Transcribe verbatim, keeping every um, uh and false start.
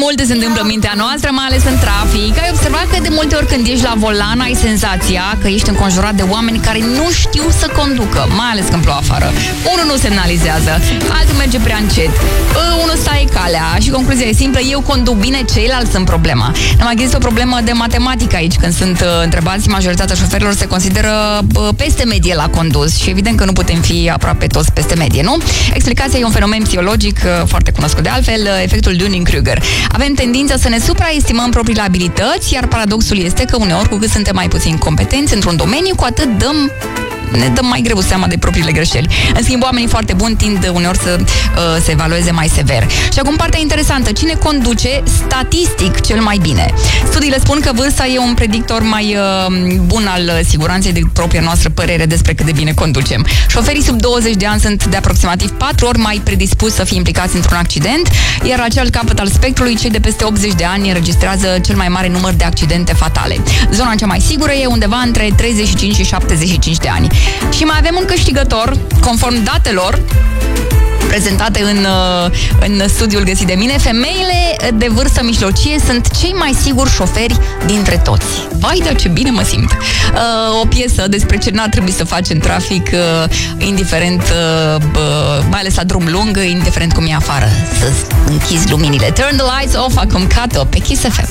Multe se întâmplă în mintea noastră, mai ales în trafic. Ai observat că de multe ori când ești la volan ai senzația că ești înconjurat de oameni care nu știu să conducă, mai ales când plouă afară. Unul nu semnalizează, altul merge prea încet, unul stai calea și concluzia e simplă, eu conduc bine, ceilalți sunt problema. Nu mai există o problemă de matematică aici, când sunt uh, întrebați, majoritatea șoferilor se consideră uh, peste medie la condus și evident că nu putem fi aproape toți peste medie, nu? Explicația e un fenomen psihologic uh, foarte cunoscut de altfel, uh, efectul Dunning-Kruger. Avem tendința să ne supraestimăm propriile abilități, iar paradoxul este că uneori, cu cât suntem mai puțin competenți într-un domeniu, cu atât dăm ne dăm mai greu seama de propriile greșeli. În schimb, oamenii foarte buni tind uneori să uh, se evalueze mai sever. Și acum partea interesantă, cine conduce statistic cel mai bine? Studiile spun că vârsta e un predictor mai uh, bun al siguranței, de propria noastră părere despre cât de bine conducem. Șoferii sub douăzeci de ani sunt de aproximativ patru ori mai predispuși să fie implicați într-un accident, iar la acel capăt al spectrului, cei de peste optzeci de ani înregistrează cel mai mare număr de accidente fatale. Zona cea mai sigură e undeva între treizeci și cinci și șaptezeci și cinci de ani. Și mai avem un câștigător, conform datelor prezentate în, în studiul găsit de mine. Femeile de vârstă mijlocie sunt cei mai siguri șoferi dintre toți. Vai, dar ce bine mă simt! O piesă despre ce n-ar trebui să faci în trafic, indiferent, mai ales la drum lung, indiferent cum e afară. Să închizi luminile. Turn the lights off, acum Cato, pe Kiss F M.